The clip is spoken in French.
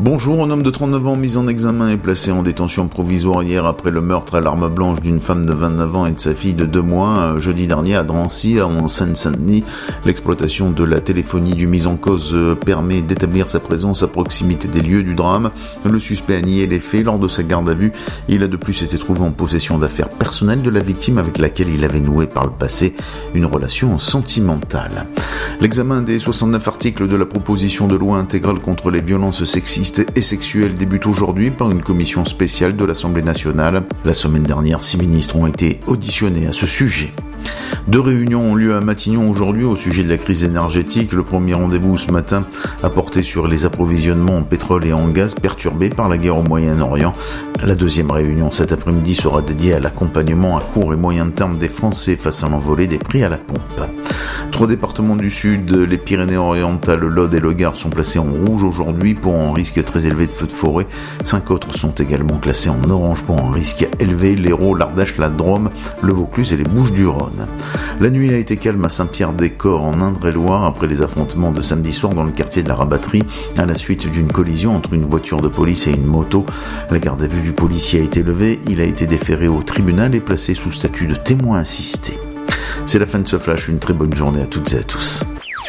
Bonjour, un homme de 39 ans mis en examen et placé en détention provisoire hier après le meurtre à l'arme blanche d'une femme de 29 ans et de sa fille de 2 mois, jeudi dernier à Drancy, en Seine-Saint-Denis. L'exploitation de la téléphonie du mis en cause permet d'établir sa présence à proximité des lieux du drame. Le suspect a nié les faits lors de sa garde à vue. Il a de plus été trouvé en possession d'affaires personnelles de la victime avec laquelle il avait noué par le passé une relation sentimentale. L'examen des 69 articles de la proposition de loi intégrale contre les violences sexistes et sexuelle débute aujourd'hui par une commission spéciale de l'Assemblée nationale. La semaine dernière, 6 ministres ont été auditionnés à ce sujet. 2 réunions ont lieu à Matignon aujourd'hui au sujet de la crise énergétique. Le premier rendez-vous ce matin a porté sur les approvisionnements en pétrole et en gaz perturbés par la guerre au Moyen-Orient. La deuxième réunion cet après-midi sera dédiée à l'accompagnement à court et moyen terme des Français face à l'envolée des prix à la pompe. 3 départements du sud, les Pyrénées-Orientales, l'Aude et le Gard sont placés en rouge aujourd'hui pour un risque très élevé de feux de forêt. 5 autres sont également classés en orange pour un risque élevé, l'Hérault, l'Ardèche, la Drôme, le Vaucluse et les Bouches-du-Rhône. La nuit a été calme à Saint-Pierre-des-Corps en Indre-et-Loire après les affrontements de samedi soir dans le quartier de la Rabatterie à la suite d'une collision entre une voiture de police et une moto. La garde à vue du policier a été levée, il a été déféré au tribunal et placé sous statut de témoin assisté. C'est la fin de ce flash, une très bonne journée à toutes et à tous.